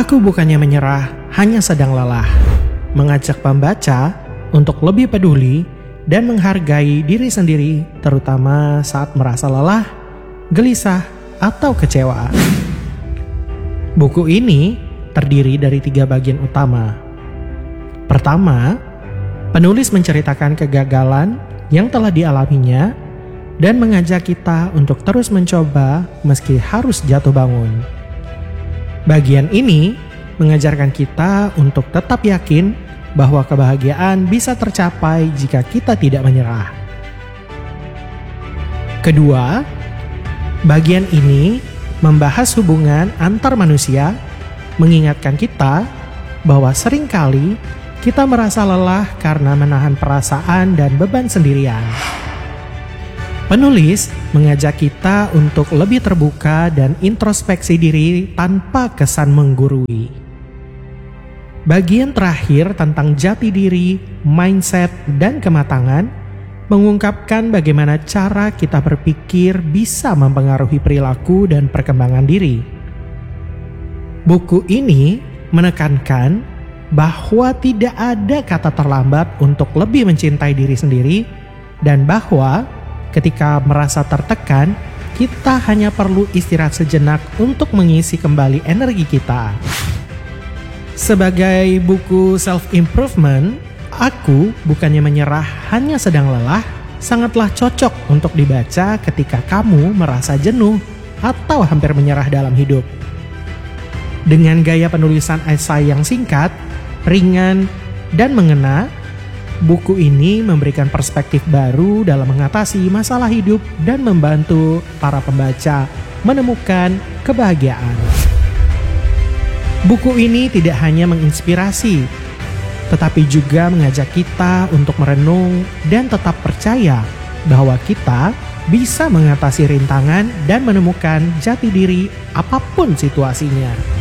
Aku bukannya menyerah, hanya sedang lelah. Mengajak pembaca untuk lebih peduli dan menghargai diri sendiri, terutama saat merasa lelah, gelisah, atau kecewa. Buku ini terdiri dari 3 bagian utama. Pertama, penulis menceritakan kegagalan yang telah dialaminya dan mengajak kita untuk terus mencoba meski harus jatuh bangun. Bagian ini mengajarkan kita untuk tetap yakin bahwa kebahagiaan bisa tercapai jika kita tidak menyerah. Kedua, bagian ini membahas hubungan antar manusia, mengingatkan kita bahwa seringkali kita merasa lelah karena menahan perasaan dan beban sendirian. Penulis mengajak kita untuk lebih terbuka dan introspeksi diri tanpa kesan menggurui. Bagian terakhir tentang jati diri, mindset, dan kematangan mengungkapkan bagaimana cara kita berpikir bisa mempengaruhi perilaku dan perkembangan diri. Buku ini menekankan bahwa tidak ada kata terlambat untuk lebih mencintai diri sendiri dan bahwa ketika merasa tertekan, kita hanya perlu istirahat sejenak untuk mengisi kembali energi kita. Sebagai buku self-improvement, Aku Bukannya Menyerah, Hanya Sedang Lelah sangatlah cocok untuk dibaca ketika kamu merasa jenuh atau hampir menyerah dalam hidup. Dengan gaya penulisan esai yang singkat, ringan, dan mengena, buku ini memberikan perspektif baru dalam mengatasi masalah hidup dan membantu para pembaca menemukan kebahagiaan. Buku ini tidak hanya menginspirasi, tetapi juga mengajak kita untuk merenung dan tetap percaya bahwa kita bisa mengatasi rintangan dan menemukan jati diri apapun situasinya.